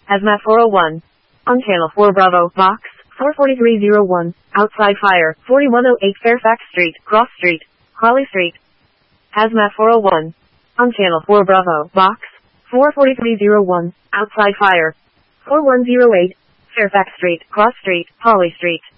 Hazmat 401. On Channel 4 Bravo, Box 44301. Outside fire, 4108 Fairfax Street, Cross Street, Holly Street. Hazmat 401. On Channel 4 Bravo, Box 44301. Outside fire, 4108 Fairfax Street, Cross Street, Holly Street.